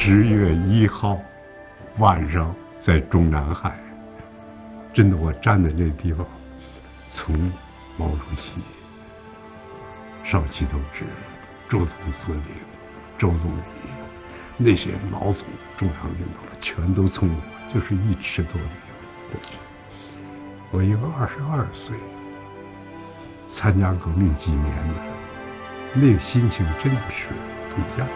10月1号晚上在中南海，真的，我站在那地方，从毛主席、少奇同志、朱总司令、周总理，那些老总、中央领导全都从我就是1尺多的地方过去。我一个22岁，参加革命几年了，那个心情真的是不一样。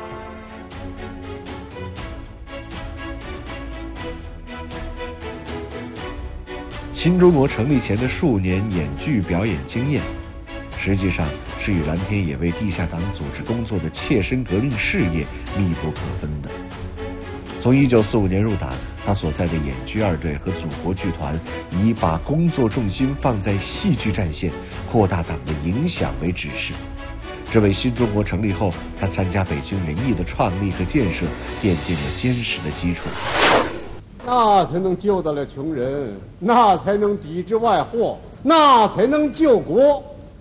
新中国成立前的数年演剧表演经验，实际上是与蓝天野为地下党组织工作的切身革命事业密不可分的。从1945年入党，他所在的演剧2队和祖国剧团以把工作重心放在戏剧战线，扩大党的影响为指示。这为新中国成立后他参加北京人艺的创立和建设奠定了坚实的基础。 那才能救得了穷人，那才能抵制外祸，那才能救国。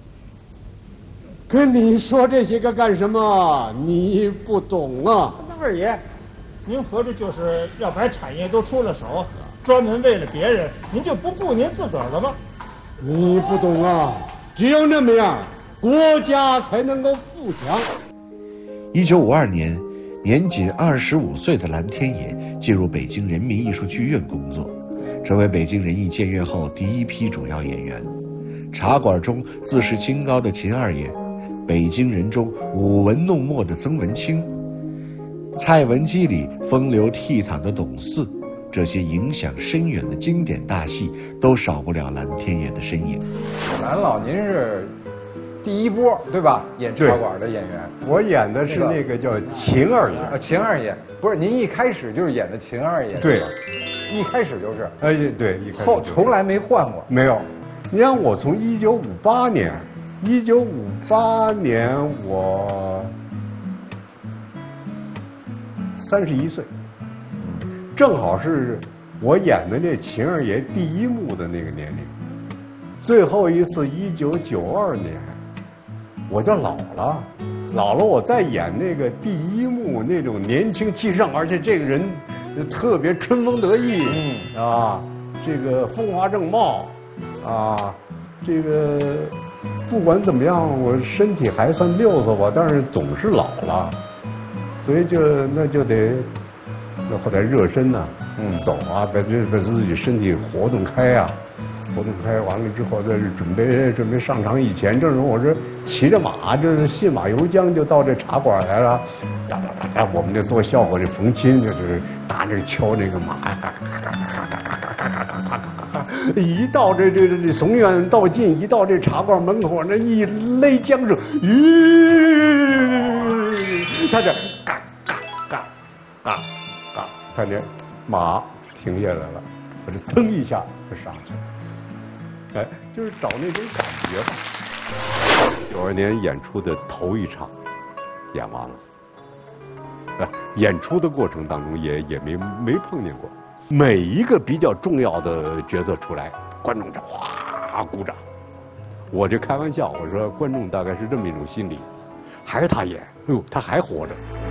跟你说这些个干什么？你不懂啊！ 那二爷，您合着就是要把产业都出了手，专门为了别人，您就不顾您自个儿了吗？ 你不懂啊！只有那么样，国家才能够富强。 1952年，年仅25岁的蓝天野进入北京人民艺术剧院工作，成为北京人艺建院后第一批主要演员。茶馆中自视清高的秦二爷，北京人中舞文弄墨的曾文清，蔡文姬里风流倜傥的董四，这些影响深远的经典大戏都少不了蓝天野的身影。 蓝老，您是第一波对吧？演茶馆的演员， 我演的是那个叫秦二爷。 秦二爷不是您一开始就是演的秦二爷？ 对， 一开始就是。 对，一开始后从来没换过。 没有，你看我从1958年我31岁，正好是我演的那秦二爷第一幕的那个年龄。最后一次1992年。我就老了，我再演那个第一幕那种年轻气盛，而且这个人特别春风得意，这个风华正茂，这个不管怎么样，我身体还算溜索吧，但是总是老了，所以那就得后来热身呐，走啊，把自己身体活动开啊。活动开完了之后，在准备上场以前，正是我这骑着马，这是信马由缰就到这茶馆来了。我们这做效果这冯钦就是打着敲这个马，一到这从远到近，一到这茶馆门口，那一勒缰绳，他这嘎嘎嘎嘎嘎，看见马停下来了，我这噌一下就上去了。就是找那种感觉吧。92年演出的头一场演完了，演出的过程当中也没碰见过。每一个比较重要的角色出来，观众就哗鼓掌。我就开玩笑，我说观众大概是这么一种心理，还是他演，他还活着。